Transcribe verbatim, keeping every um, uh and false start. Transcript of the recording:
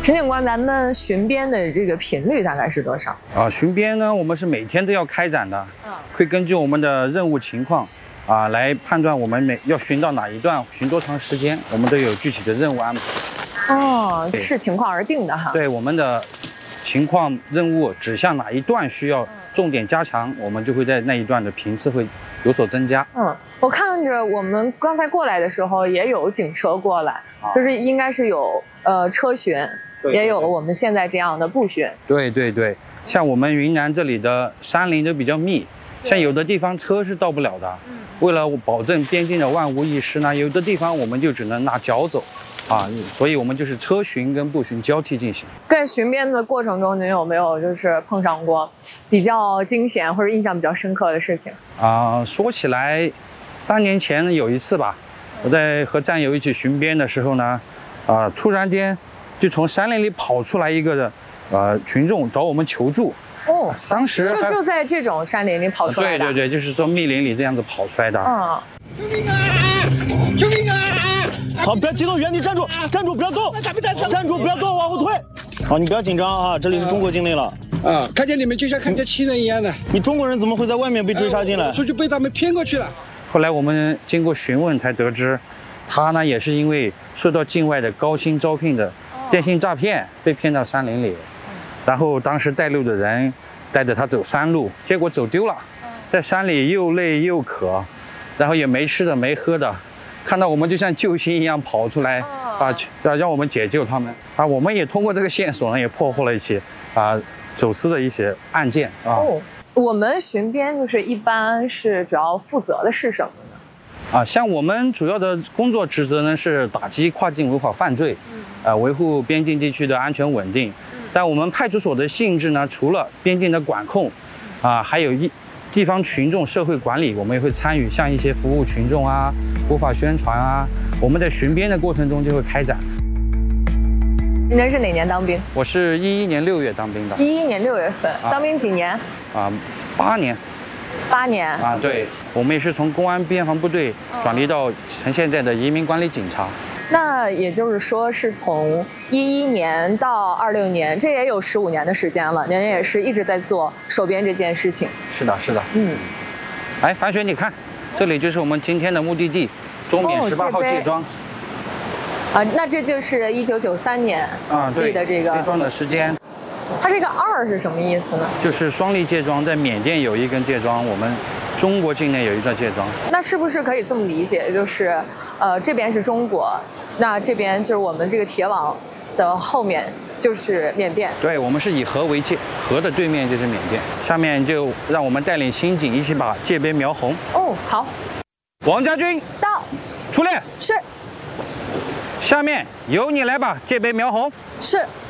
陈警官，咱们巡边的这个频率大概是多少？ 啊，巡边呢，我们是每天都要开展的， 嗯， 会根据我们的任务情况啊来判断我们每要巡到哪一段，巡多长时间，我们都有具体的任务安排。 哦，视情况而定的哈。 对，我们的情况任务指向哪一段需要重点加强，我们就会在那一段的频次会有所增加。 嗯，我看着我们刚才过来的时候也有警车过来，啊、就是应该是有呃车巡。也有我们现在这样的步巡。 对对对，像我们云南这里的山林都比较密，像有的地方车是到不了的。嗯、为了保证边境的万无一失呢，有的地方我们就只能拿脚走，啊，所以我们就是车巡跟步巡交替进行。 在巡边的过程中，您有没有就是碰上过比较惊险或者印象比较深刻的事情？ 啊，说起来，三年前有一次吧，我在和战友一起巡边的时候呢，啊，突然间。就从山林里跑出来一个呃群众找我们求助哦， 当时就就在这种山林里跑出来的， 对对对，就是从密林里这样子跑出来的。 嗯， 救命啊！救命啊！好，不要激动，原地站住，站住，不要动，站住，不要动，往后退。好，你不要紧张啊，这里是中国境内了。 啊，看见你们就像看见亲人一样的。 你中国人怎么会在外面被追杀进来？ 出去被他们骗过去了。 后来我们经过询问才得知，他呢也是因为受到境外的高薪招聘的。电信诈骗被骗到山林里，然后当时带路的人带着他走山路，结果走丢了，在山里又累又渴，然后也没吃的没喝的，看到我们就像救星一样跑出来啊，让我们解救他们啊。我们也通过这个线索呢，也破获了一些啊走私的一些案件啊。 哦，我们巡边就是一般是主要负责的是什么呢？ 啊，像我们主要的工作职责呢是打击跨境违法犯罪。呃，维护边境地区的安全稳定，但我们派出所的性质呢，除了边境的管控，啊、呃，还有一地方群众社会管理，我们也会参与，像一些服务群众啊、普法宣传啊，我们在巡边的过程中就会开展。 您是哪年当兵？ 我是一一年六月当兵的。 一一年六月份， 啊、 当兵几年？ 啊，八年。 八年。 啊，对，我们也是从公安边防部队转离到成现在的移民管理警察。 那也就是说，是从一一年到二六年，这也有十五年的时间了。您也是一直在做守边这件事情。 是的，是的。 嗯。 哎，樊雪，你看，这里就是我们今天的目的地，中缅十八号界桩。 啊，那这就是一九九三年啊立的这个界桩的时间。 它这个二是什么意思呢？ 就是双立界桩，在缅甸有一根界桩，我们中国境内有一段界桩。 那是不是可以这么理解，就是呃这边是中国，那这边就是我们这个铁网的后面就是缅甸？ 对，我们是以河为界，河的对面就是缅甸。下面就让我们带领刑警一起把界边描红。 哦，好。 王家军到， 出列。 是。 下面由你来把界边描红。 是。